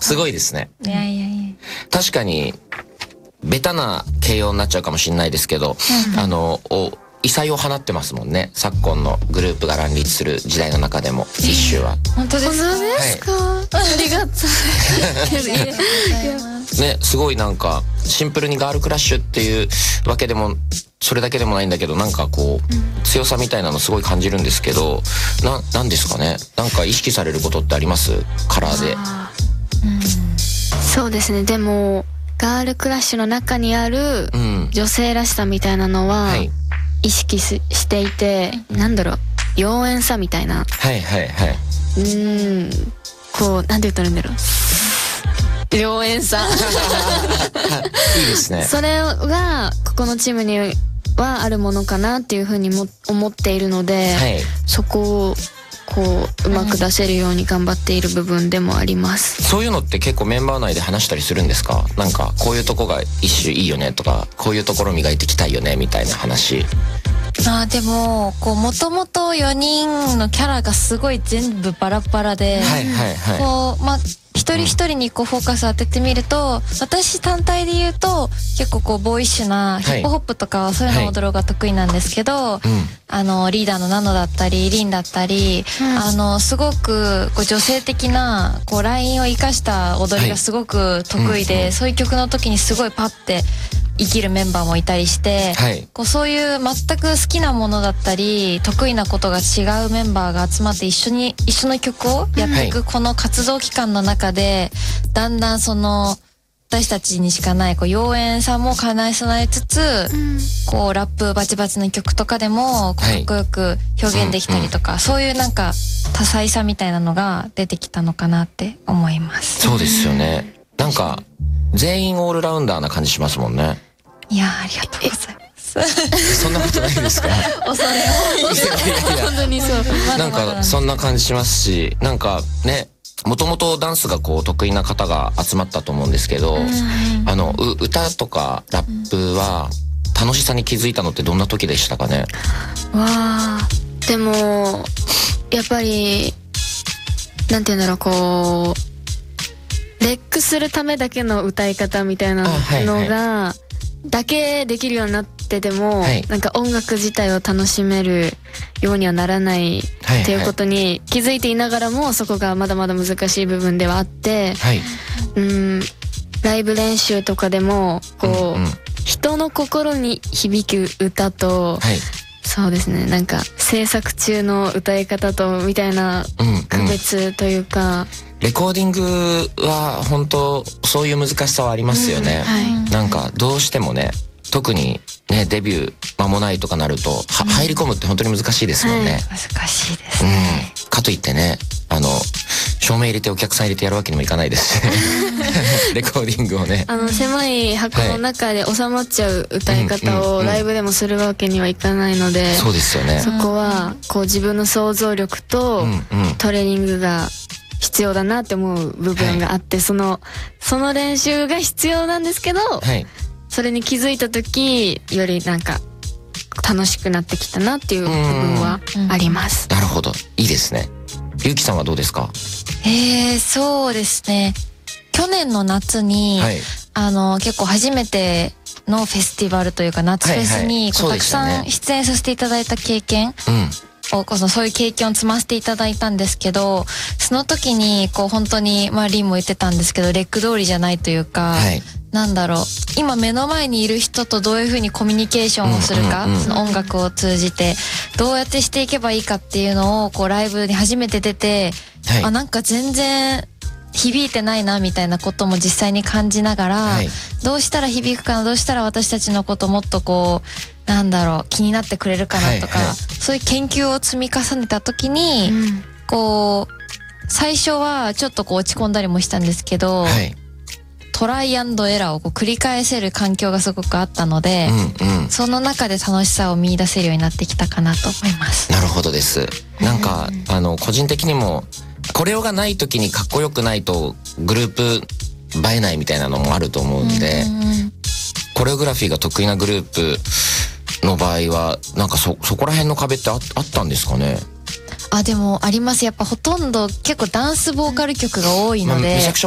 すごいですね。 いやいやいや。 確かにベタな形容になっちゃうかもしれないですけど、異彩を放ってますもんね。昨今のグループが乱立する時代の中でもイッシュは。 本当ですか？ 本当ですか？ありがとうね、すごいなんかシンプルにガールクラッシュっていうわけでもそれだけでもないんだけど、なんかこう、強さみたいなのすごい感じるんですけど、なんですかね。なんか意識されることってあります？カラーで。 そうですね。でもガールクラッシュの中にある女性らしさみたいなのは意識していて、なんだろう、妖艶さみたいな。 はいはいはい。 こうなんて言ったらいいんだろう。妖艶さ。 いいですね。 それがここのチームにはあるものかなっていうふうにも思っているので、 はい、 そこをこううまく出せるように頑張っている部分でもあります。 そういうのって結構メンバー内で話したりするんですか？なんかこういうとこが一種いいよねとか、こういうところ磨いていきたいよねみたいな話。 でももともと4人のキャラがすごい全部バラバラで、 はいはいはい、 一人一人にフォーカスを当ててみると、私単体で言うと結構ボーイッシュなヒップホップとかそういうのを踊るのが得意なんですけど、リーダーのナノだったりリンだったり、すごく女性的なラインを生かした踊りがすごく得意で、そういう曲の時にすごいパッて生きるメンバーもいたりして、そういう全く好きなものだったり得意なことが違うメンバーが集まって一緒の曲をやっていくこの活動期間の中で、だんだん私たちにしかない妖艶さも兼ね備えつつ、ラップバチバチの曲とかでもかっこよく表現できたりとか、そういうなんか多彩さみたいなのが出てきたのかなって思います。 そうですよね。なんか全員オールラウンダーな感じしますもんね。 いや、ありがとうございます。 そんなことないですか？ 恐れ多い。 本当にそう。 なんかそんな感じしますし、なんかね、もともとダンスが得意な方が集まったと思うんですけど、歌とかラップは楽しさに気づいたのってどんな時でしたかね？ でもやっぱりなんていうんだろう、レックするためだけの歌い方みたいなのがだけできるようになってても、なんか音楽自体を楽しめるようにはならないっていうことに気づいていながらも、そこがまだまだ難しい部分ではあって、ライブ練習とかでも人の心に響く歌と、そうですね、なんか制作中の歌い方とみたいな区別というか、 レコーディングは本当そういう難しさはありますよね。なんかどうしてもね、特にねデビュー間もないとかなると入り込むって本当に難しいですもんね。 難しいですね。 かといってね、照明入れてお客さん入れてやるわけにもいかないですしレコーディングをね、 狭い箱の中で収まっちゃう歌い方をライブでもするわけにはいかないので、 そうですよね。 そこは自分の想像力とトレーニングが必要だなって思う部分があって、その練習が必要なんですけど、それに気づいた時よりなんか楽しくなってきたなっていう部分はあります。 なるほど、いいですね。ゆうきさんはどうですか？ そうですね、去年の夏に、結構初めてのフェスティバルというか夏フェスにたくさん出演させていただいた経験そういう経験を積ませていただいたんですけど、その時に本当にリンも言ってたんですけど、レック通りじゃないというか、なんだろう、今目の前にいる人とどういうふうにコミュニケーションをするか、その音楽を通じてどうやってしていけばいいかっていうのをライブに初めて出て、なんか全然響いてないなみたいなことも実際に感じながら、どうしたら響くかな、どうしたら私たちのこともっとなんだろう、気になってくれるかなとか、そういう研究を積み重ねた時に、最初はちょっと落ち込んだりもしたんですけど、トライアンドエラーを繰り返せる環境がすごくあったので、その中で楽しさを見出せるようになってきたかなと思います。 なるほどです。なんか個人的にもコレオがない時にかっこよくないとグループ映えないみたいなのもあると思うんで、コレオグラフィーが得意なグループの場合はなんかそこら辺の壁ってあったんですかね？ でもあります。やっぱほとんど結構ダンスボーカル曲が多いので、 めちゃくちゃ